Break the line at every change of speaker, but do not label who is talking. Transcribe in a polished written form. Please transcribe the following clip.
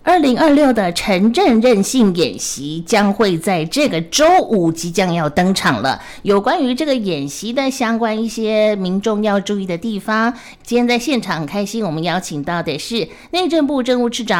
2026的城镇韧性演习将会在这个周五即将要登场了。有关于这个演习的相关一些民众要注意的地方，今天在现场很开心，我们邀请到的是内政部政务次长